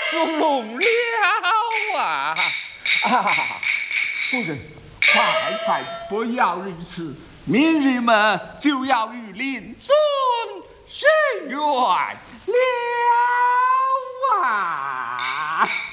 属龙了啊！ 夫人，快不要如此，明日么就要与令尊申冤了啊！